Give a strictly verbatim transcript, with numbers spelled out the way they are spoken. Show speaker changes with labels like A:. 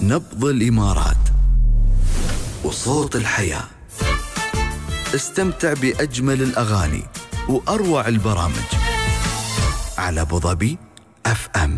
A: نبض الإمارات وصوت الحياة. استمتع بأجمل الأغاني وأروع البرامج على أبو ظبي أف أم.